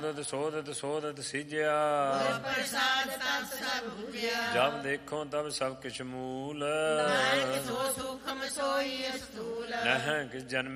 ਸੋਧਤ ਸੋਧਤ ਸੋਧਤ ਸਿਜਿਆ। ਜਬ ਦੇਖੋ ਤਬ ਸਭ ਕਿਛ ਮੂਲ। ਨਹਿ ਕਿਛ ਜਨਮ